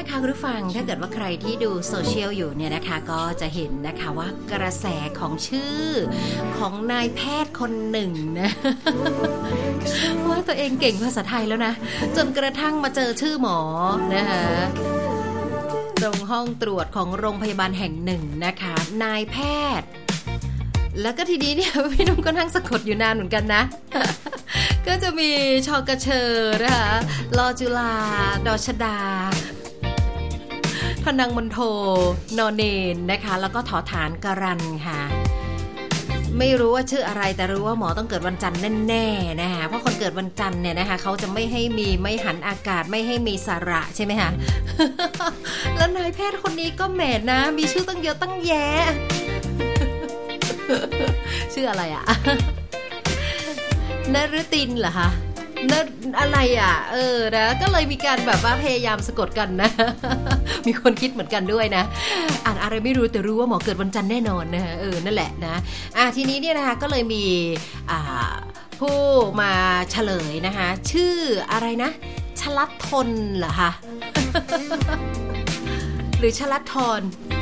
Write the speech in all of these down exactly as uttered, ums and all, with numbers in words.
นะคะคุณผู้ฟังถ้าเกิดว่าใครที่ดูโซเชียลอยู่เนี่ยนะคะก็จะเห็นนะคะว่ากระแสของชื่อของนายแพทย์คนหนึ่งนะว่าตัวเองเก่งภาษาไทยแล้วนะจนกระทั่งมาเจอชื่อหมอนะคะตรงห้องตรวจของโรงพยาบาลแห่งหนึ่งนะคะนายแพทย์แล้วก็ทีนี้เนี่ยพี่นุ่มก็นั่งสะกดอยู่นานเหมือนกันนะก็จะมีชกเชอนะคะลอจุฬาดอชดาพนังมณฑลนอเนนนะคะแล้วก็ถอฐานกรันค่ะไม่รู้ว่าชื่ออะไรแต่รู้ว่าหมอต้องเกิดวันจันทร์แน่ๆนะคะเพราะคนเกิดวันจันทร์เนี่ยนะคะเขาจะไม่ให้มีไม่หันอากาศไม่ให้มีสาระใช่ไหมคะแล้วนายแพทย์คนนี้ก็แหมนะมีชื่อตั้งเยอะตั้งแยะชื่ออะไรอ่ะนฤตินเหรอคะนอะไรอ่ะเออนะก็เลยมีการแบบว่าพยายามสะกดกันนะมีคนคิดเหมือนกันด้วยนะอ่านอะไรไม่รู้แต่รู้ว่าหมอเกิดวันจันทร์แน่นอนนะเออนั่นแหละนะอ่ะทีนี้เนี่ยนะคะก็เลยมีอ่าผู้มาเฉลยนะคะชื่ออะไรนะชลัดทนเหรอคะหรือชลัดทร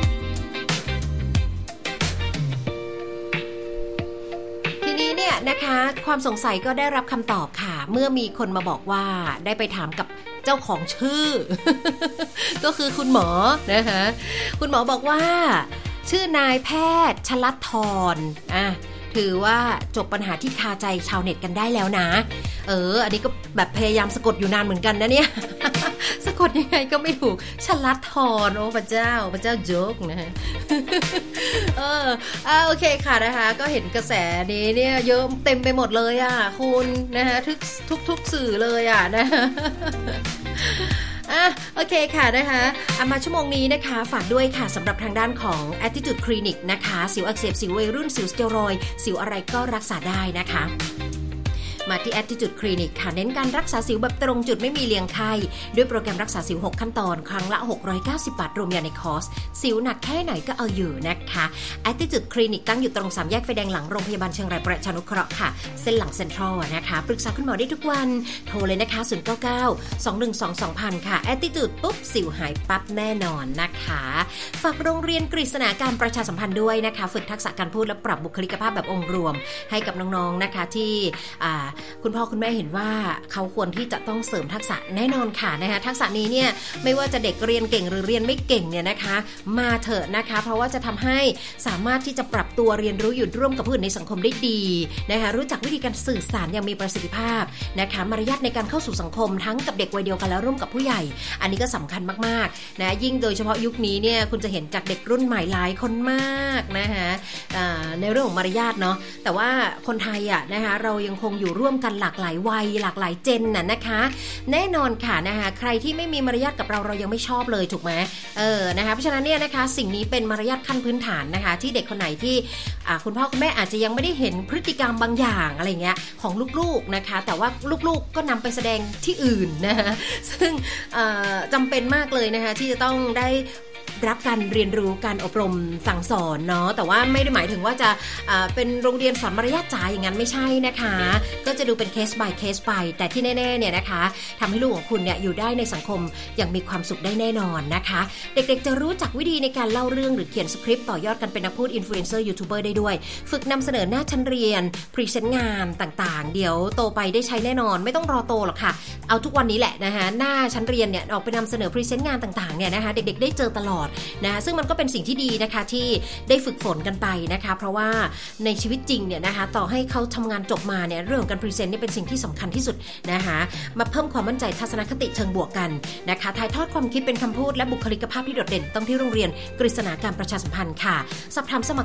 นะคะความสงสัยก็ได้รับคำตอบค่ะเมื่อมีคนมาบอกว่าได้ไปถามกับเจ้าของชื่อ ก็คือคุณหมอนะคะคุณหมอบอกว่าชื่อนายแพทย์ชลัดทรอ่ะถือว่าจบปัญหาที่คาใจชาวเน็ตกันได้แล้วนะเอออันนี้ก็แบบพยายามสะกดอยู่นานเหมือนกันนะเนี่ย สะกดยังไงก็ไม่ถูกชลัดทรโอ้พระเจ้าพระเจ้าโจ๊กนะฮะ เอออ่าโอเคค่ะนะคะก็เห็นกระแสนี้เนี่ยเยอะเต็มไปหมดเลยอ่ะคุณนะคะทุกทุกทุกสื่อเลยอ่ะนะอ่ะโอเคค่ะนะคะเอามาชั่วโมงนี้นะคะฝากด้วยค่ะสำหรับทางด้านของ Attitude Clinic นะคะสิวอักเสบสิววัยรุ่นสิวสเตียรอยด์สิวอะไรก็รักษาได้นะคะมาที่ Attitude Clinic ค่ะเน้นการรักษาสิวแบบตรงจุดไม่มีเลี่ยงไข้ด้วยโปรแกรมรักษาสิวหกขั้นตอนครั้งละหกร้อยเก้าสิบบาทรวมยาในคอร์สสิวหนักแค่ไหนก็เอาอยู่นะคะ Attitude Clinic ตั้งอยู่ตรงสามแยกไฟแดงหลังโรงพยาบาลเชียงรายประชานุเคราะห์ค่ะเส้นหลังเซ็นทรัลนะคะปรึกษาคุณหมอได้ทุกวันโทรเลยนะคะศูนย์ เก้า เก้า สอง หนึ่ง สอง สอง ศูนย์ ศูนย์ ค่ะ Attitude ปุ๊บสิวหายปั๊บแน่นอนนะคะฝากโรงเรียนกฤษณาการประชาสัมพันธ์ด้วยนะคะฝึกทักษะการพูดและปรับบุคลิกภาพแบบองค์รวมให้กับน้องๆนะคะที่คุณพ่อคุณแม่เห็นว่าเขาควรที่จะต้องเสริมทักษะแน่นอนค่ะนะคะทักษะนี้เนี่ยไม่ว่าจะเด็กเรียนเก่งหรือเรียนไม่เก่งเนี่ยนะคะมาเถอะนะคะเพราะว่าจะทำให้สามารถที่จะปรับตัวเรียนรู้อยู่ร่วมกับผู้อื่นในสังคมได้ดีนะคะรู้จักวิธีการสื่อสารอย่างมีประสิทธิภาพนะคะมารยาทในการเข้าสู่สังคมทั้งกับเด็กวัยเดียวกันแล้วร่วมกับผู้ใหญ่อันนี้ก็สำคัญมากๆนะยิ่งโดยเฉพาะยุคนี้เนี่ยคุณจะเห็นจากเด็กรุ่นใหม่หลายคนมากนะคะในเรื่องของมารยาทเนาะแต่ว่าคนไทยอ่ะนะคะเรายังคงอยู่ร่วมกันหลากหลายวัยหลากหลายเจนน่ะนะคะแน่นอนค่ะนะคะใครที่ไม่มีมารยาทกับเราเรายังไม่ชอบเลยถูกไหมเออนะคะเพราะฉะนั้นเนี่ยนะคะสิ่งนี้เป็นมารยาทขั้นพื้นฐานนะคะที่เด็กคนไหนที่คุณพ่อคุณแม่อาจจะยังไม่ได้เห็นพฤติกรรมบางอย่างอะไรเงี้ยของลูกๆนะคะแต่ว่าลูกๆก็นำไปแสดงที่อื่นนะคะซึ่งจำเป็นมากเลยนะคะที่จะต้องได้รับการเรียนรู้การอบรมสั่งสอนเนาะแต่ว่าไม่ได้หมายถึงว่าจะเป็นโรงเรียนสอนมารยาทจ๋าอย่างนั้นไม่ใช่นะคะก็จะดูเป็นเคส by เคสไปแต่ที่แน่ๆเนี่ยนะคะทำให้ลูกของคุณเนี่ยอยู่ได้ในสังคมอย่างมีความสุขได้แน่นอนนะคะเด็กๆจะรู้จักวิธีในการเล่าเรื่องหรือเขียนสคริปต์ต่อยอดกันเป็นนักพูดอินฟลูเอนเซอร์ยูทูบเบอร์ได้ด้วยฝึกนำเสนอหน้าชั้นเรียนพรีเซนต์งานต่างๆเดี๋ยวโตไปได้ใช้แน่นอนไม่ต้องรอโตหรอกค่ะเอาทุกวันนี้แหละนะคะหน้าชั้นเรียนเนี่ยออกไปนำเสนอพรีเซนต์งานต่างๆเนี่ยนะคะเด็กๆได้เจอตลอดนะซึ่งมันก็เป็นสิ่งที่ดีนะคะที่ได้ฝึกฝนกันไปนะคะเพราะว่าในชีวิตจริงเนี่ยนะคะต่อให้เขาทำงานจบมาเนี่ยเรื่องของการพรีเซนต์นี่เป็นสิ่งที่สำคัญที่สุดนะคะมาเพิ่มความมั่นใจทัศนคติเชิงบวกกันนะคะถ่ายทอดความคิดเป็นคำพูดและบุคลิกภาพที่โดดเด่นต้องที่โรงเรียนกฤษณาการประชาสัมพันธ์ค่ะสอบถามสมัคร